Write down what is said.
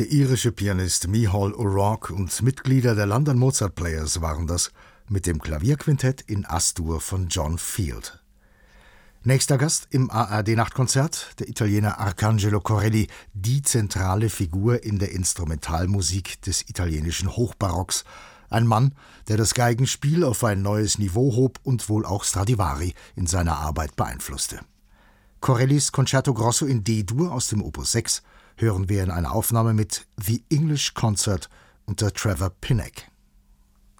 Der irische Pianist Micheál O'Rourke und Mitglieder der London Mozart Players waren das, mit dem Klavierquintett in As-Dur von John Field. Nächster Gast im ARD-Nachtkonzert, der Italiener Arcangelo Corelli, die zentrale Figur in der Instrumentalmusik des italienischen Hochbarocks. Ein Mann, der das Geigenspiel auf ein neues Niveau hob und wohl auch Stradivari in seiner Arbeit beeinflusste. Corellis Concerto Grosso in D-Dur aus dem Opus 6 hören wir in einer Aufnahme mit The English Concert unter Trevor Pinnock.